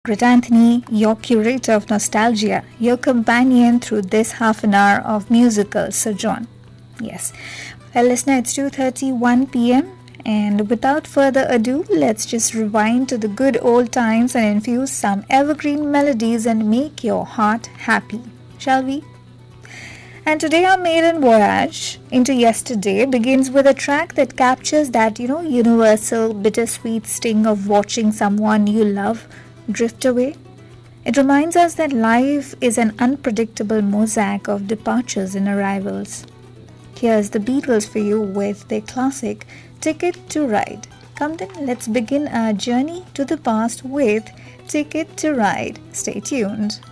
Margaret Anthony, your curator of nostalgia, your companion through this half an hour of musical sojourn. Yes. Well, listener, it's 2:31 p.m. and without further ado, let's just rewind to the good old times and infuse some evergreen melodies and make your heart happy, shall we? And today our maiden voyage into yesterday begins with a track that captures that, universal bittersweet sting of watching someone you love drift away. It reminds us that life is an unpredictable mosaic of departures and arrivals. Here's the Beatles for you with their classic Ticket to Ride. Come then, let's begin our journey to the past with Ticket to Ride. Stay tuned.